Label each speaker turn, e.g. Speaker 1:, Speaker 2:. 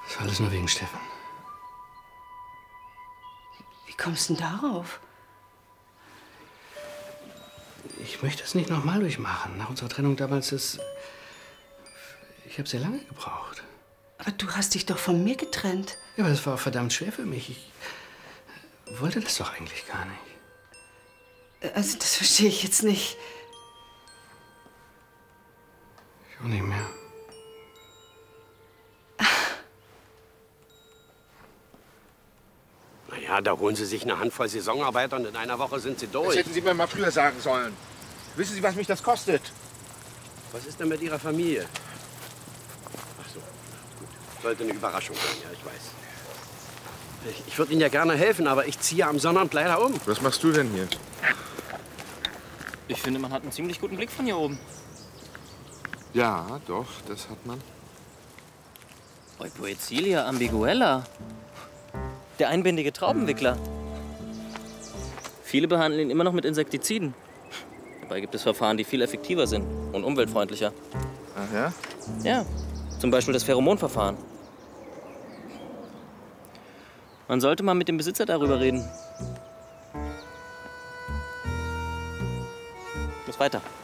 Speaker 1: Das war alles nur wegen Steffen.
Speaker 2: Wie kommst du denn darauf?
Speaker 1: Ich möchte es nicht nochmal durchmachen. Nach unserer Trennung damals ist... Ich habe sehr lange gebraucht.
Speaker 2: Aber du hast dich doch von mir getrennt.
Speaker 1: Ja, aber das war auch verdammt schwer für mich. Ich wollte das doch eigentlich gar nicht.
Speaker 2: Also, das verstehe ich jetzt nicht.
Speaker 1: Ich auch nicht mehr.
Speaker 3: Naja, da holen Sie sich eine Handvoll Saisonarbeiter und in einer Woche sind Sie durch.
Speaker 4: Das hätten Sie mir mal früher sagen sollen. Wissen Sie, was mich das kostet?
Speaker 3: Was ist denn mit Ihrer Familie? Ach so, gut. Sollte eine Überraschung sein, ja, ich weiß. Ich würde Ihnen ja gerne helfen, aber ich ziehe am Sonnabend leider um.
Speaker 4: Was machst du denn hier?
Speaker 5: Ich finde, man hat einen ziemlich guten Blick von hier oben.
Speaker 4: Ja, doch, das hat man.
Speaker 5: Eupoecilia ambiguella. Der einbändige Traubenwickler. Viele behandeln ihn immer noch mit Insektiziden. Dabei gibt es Verfahren, die viel effektiver sind und umweltfreundlicher.
Speaker 4: Ach ja?
Speaker 5: Ja, zum Beispiel das Pheromonverfahren. Man sollte mal mit dem Besitzer darüber reden. Ich muss weiter.